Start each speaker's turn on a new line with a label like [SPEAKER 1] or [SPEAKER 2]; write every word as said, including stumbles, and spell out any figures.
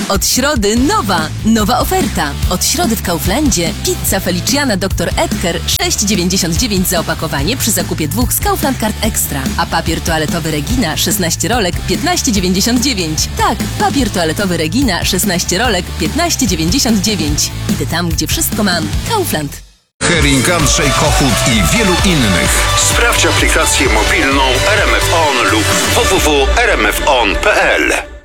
[SPEAKER 1] Od środy nowa, nowa oferta. Od środy w Kauflandzie pizza Feliciana doktor Edgar sześć dziewięćdziesiąt dziewięć za opakowanie przy zakupie dwóch z Kaufland Card Extra. A papier toaletowy Regina szesnaście rolek piętnaście dziewięćdziesiąt dziewięć. Tak, papier toaletowy Regina szesnaście rolek piętnaście dziewięćdziesiąt dziewięć. Idę tam, gdzie wszystko mam. Kaufland.
[SPEAKER 2] Hering, Andrzej Kochut i wielu innych.
[SPEAKER 3] Sprawdź aplikację mobilną R M F On lub w w w kropka r m f on kropka p l.